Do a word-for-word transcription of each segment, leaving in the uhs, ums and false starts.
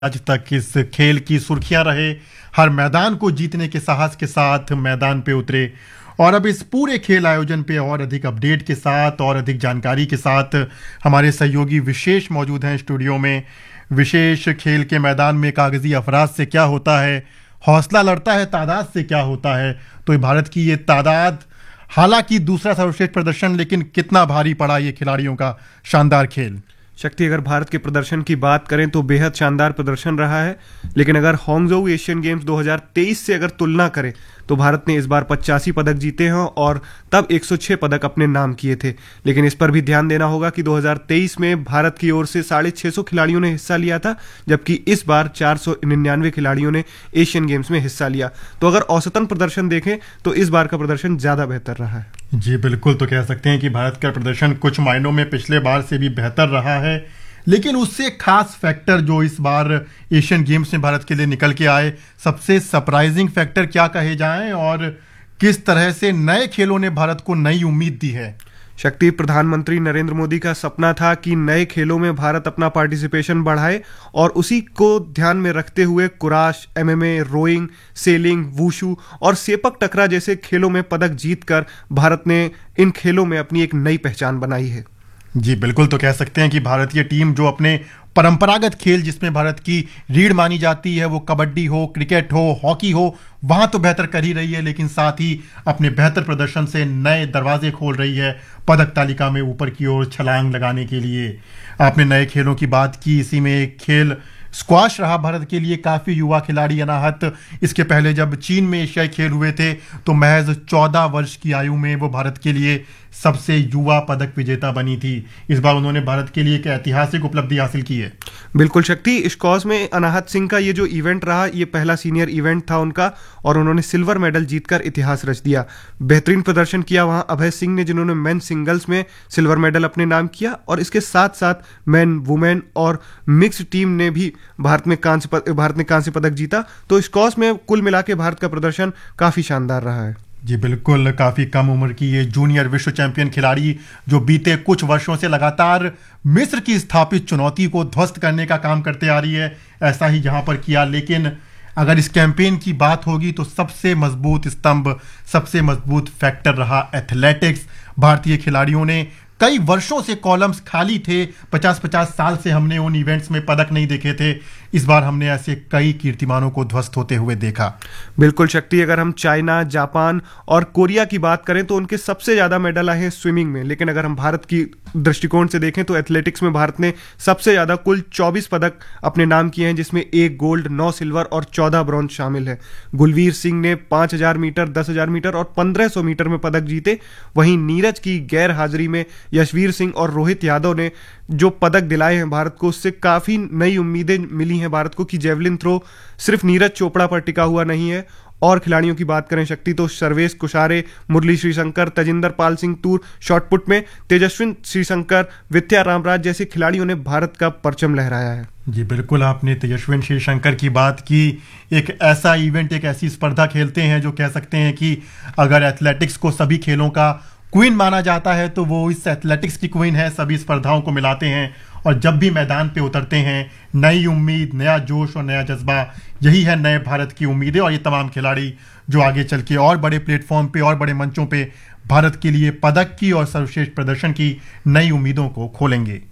आज तक इस खेल की सुर्खियां रहे। हर मैदान को जीतने के साहस के साथ मैदान पे उतरे और अब इस पूरे खेल आयोजन पे और अधिक अपडेट के साथ और अधिक जानकारी के साथ हमारे सहयोगी विशेष मौजूद हैं स्टूडियो में। विशेष, खेल के मैदान में कागजी अफराज से क्या होता है, हौसला लड़ता है तादाद से क्या होता है। तो भारत की ये तादाद, हालांकि दूसरा सर्वश्रेष्ठ प्रदर्शन, लेकिन कितना भारी पड़ा ये खिलाड़ियों का शानदार खेल। शक्ति, अगर भारत के प्रदर्शन की बात करें तो बेहद शानदार प्रदर्शन रहा है, लेकिन अगर हांगझोउ एशियन गेम्स दो हज़ार तेईस से अगर तुलना करें तो भारत ने इस बार पचासी पदक जीते हैं और तब एक सौ छह पदक अपने नाम किए थे। लेकिन इस पर भी ध्यान देना होगा कि दो हज़ार तेईस में भारत की ओर से साढ़े छह सौ खिलाड़ियों ने हिस्सा लिया था, जबकि इस बार चार सौ निन्यानवे खिलाड़ियों ने एशियन गेम्स में हिस्सा लिया। तो अगर औसतन प्रदर्शन देखें तो इस बार का प्रदर्शन ज्यादा बेहतर रहा है। जी बिल्कुल, तो कह सकते हैं कि भारत का प्रदर्शन कुछ मायनों में पिछले बार से भी बेहतर रहा है, लेकिन उससे खास फैक्टर जो इस बार एशियन गेम्स में भारत के लिए निकल के आए, सबसे सरप्राइजिंग फैक्टर क्या कहे जाएं और किस तरह से नए खेलों ने भारत को नई उम्मीद दी है। शक्ति, प्रधानमंत्री नरेंद्र मोदी का सपना था कि नए खेलों में भारत अपना पार्टिसिपेशन बढ़ाए और उसी को ध्यान में रखते हुए kurash, MMA, rowing, selling, wushu और सेपक टकरा जैसे खेलों में पदक जीतकर भारत ने इन खेलों में अपनी एक नई पहचान बनाई है। जी बिल्कुल, तो कह सकते हैं कि भारतीय टीम जो अपने परंपरागत खेल जिसमें भारत की रीढ़ मानी जाती है, वो कबड्डी हो, क्रिकेट हो, हॉकी हो, वहां तो बेहतर कर ही रही है, लेकिन साथ ही अपने बेहतर प्रदर्शन से नए दरवाजे खोल रही है पदक तालिका में ऊपर की ओर छलांग लगाने के लिए। आपने नए खेलों की बात की, इसी में एक खेल स्क्वाश रहा भारत के लिए, काफी युवा खिलाड़ी अनाहत। इसके पहले जब चीन में एशियाई खेल हुए थे तो महज चौदह वर्ष की आयु में वो भारत के लिए सबसे युवा पदक विजेता बनी थी। इस बार उन्होंने भारत के लिए एक ऐतिहासिक उपलब्धि हासिल की है। बिल्कुल शक्ति, स्क्वाश में अनाहत सिंह का ये जो इवेंट रहा, ये पहला सीनियर इवेंट था उनका और उन्होंने सिल्वर मेडल जीतकर इतिहास रच दिया। बेहतरीन प्रदर्शन किया वहां अभय सिंह ने, जिन्होंने मेन सिंगल्स में सिल्वर मेडल अपने नाम किया, और इसके साथ साथ मेन, वुमेन और मिक्स्ड टीम ने भी भारत में कांस्य भारत ने कांस्य पदक जीता। तो स्क्वाश में कुल मिला के भारत का प्रदर्शन काफी शानदार रहा है। जी बिल्कुल, काफ़ी कम उम्र की ये जूनियर विश्व चैंपियन खिलाड़ी जो बीते कुछ वर्षों से लगातार मिस्र की स्थापित चुनौती को ध्वस्त करने का काम करते आ रही है, ऐसा ही जहां पर किया। लेकिन अगर इस कैंपेन की बात होगी तो सबसे मजबूत स्तंभ, सबसे मजबूत फैक्टर रहा एथलेटिक्स। भारतीय खिलाड़ियों ने कई वर्षों से कॉलम्स खाली थे, पचास पचास साल से हमने उन इवेंट्स में पदक नहीं देखे थे। इस बार हमने ऐसे कई कीर्तिमानों को ध्वस्त होते हुए देखा। बिल्कुल शक्ति, अगर हम चाइना, जापान और कोरिया की बात करें तो उनके सबसे ज्यादा मेडल आए हैं स्विमिंग में, लेकिन अगर हम भारत की दृष्टिकोण से देखें तो एथलेटिक्स में भारत ने सबसे ज्यादा कुल चौबीस पदक अपने नाम किए हैं, जिसमें एक गोल्ड, नौ सिल्वर और चौदह ब्रॉन्ज शामिल है। गुलवीर सिंह ने पांच हजार मीटर, दस हजार मीटर और पंद्रह सौ मीटर में पदक जीते। वहीं नीरज की गैर हाजिरी में यशवीर सिंह और रोहित यादव ने जो पदक दिलाए हैं भारत को, उससे काफी नई उम्मीदें मिली हैं भारत को कि जेवलिन थ्रो सिर्फ नीरज चोपड़ा पर टिका हुआ नहीं है। और खिलाड़ियों की बात करें शक्ति तो सर्वेश कुशारे, मुरली श्रीशंकर, तजिंदर पाल सिंह तूर शॉटपुट में, तेजस्विन श्रीशंकर, विद्या रामराज जैसे खिलाड़ियों ने भारत का परचम लहराया है। जी बिल्कुल, आपने तेजस्विन श्रीशंकर की बात की। एक ऐसा इवेंट, एक ऐसी स्पर्धा खेलते हैं जो कह सकते हैं कि अगर एथलेटिक्स को सभी खेलों का क्वीन माना जाता है तो वो इस एथलेटिक्स की क्वीन है। सभी स्पर्धाओं को मिलाते हैं और जब भी मैदान पे उतरते हैं, नई उम्मीद, नया जोश और नया जज्बा, यही है नए भारत की उम्मीदें। और ये तमाम खिलाड़ी जो आगे चल के और बड़े प्लेटफॉर्म पे और बड़े मंचों पे भारत के लिए पदक की और सर्वश्रेष्ठ प्रदर्शन की नई उम्मीदों को खोलेंगे।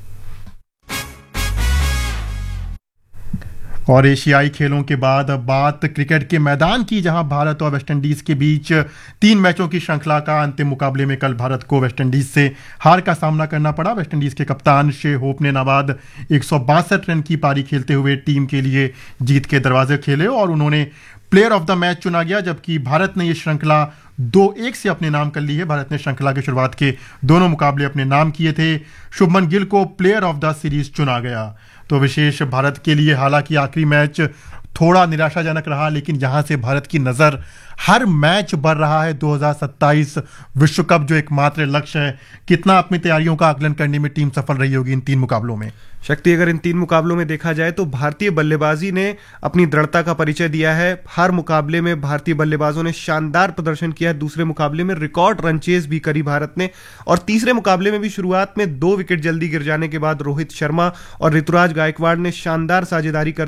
और एशियाई खेलों के बाद अब बात क्रिकेट के मैदान की, जहां भारत और वेस्टइंडीज के बीच तीन मैचों की श्रृंखला का अंतिम मुकाबले में कल भारत को वेस्टइंडीज से हार का सामना करना पड़ा। वेस्टइंडीज के कप्तान शे होप ने नाबाद एक सौ बासठ रन की पारी खेलते हुए टीम के लिए जीत के दरवाजे खेले और उन्होंने प्लेयर ऑफ द मैच चुना गया, जबकि भारत ने ये श्रृंखला दो एक से अपने नाम कर ली है। भारत ने श्रृंखला की शुरुआत के दोनों मुकाबले अपने नाम किए थे। शुभमन गिल को प्लेयर ऑफ द सीरीज चुना गया। तो विशेष भारत के लिए हालांकि आखिरी मैच थोड़ा निराशाजनक रहा, लेकिन यहां से भारत की नजर हर मैच बढ़ रहा है। दो हज़ार सत्ताईस विश्व कप जो एकमात्र लक्ष्य है, कितना अपनी तैयारियों का आकलन करने में टीम सफल रही होगी इन तीन मुकाबलों में? शक्ति, अगर इन तीन मुकाबलों में देखा जाए तो भारतीय बल्लेबाजी ने अपनी दृढ़ता का परिचय दिया है। हर मुकाबले में भारतीय बल्लेबाजों ने शानदार प्रदर्शन किया। दूसरे मुकाबले में रिकॉर्ड रन चेज भी करी भारत ने, और तीसरे मुकाबले में भी शुरुआत में दो विकेट जल्दी गिर जाने के बाद रोहित शर्मा और ऋतुराज गायकवाड़ ने शानदार साझेदारी कर